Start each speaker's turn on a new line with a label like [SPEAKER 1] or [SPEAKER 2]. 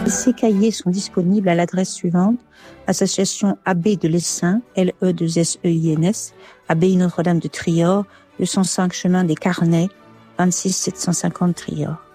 [SPEAKER 1] Ces cahiers sont disponibles à l'adresse suivante: Association Abbaye de l'Essaim, LE2SEINS, Abbaye Notre-Dame de Trior, 205 chemin des Carnets, 26 750 Trior.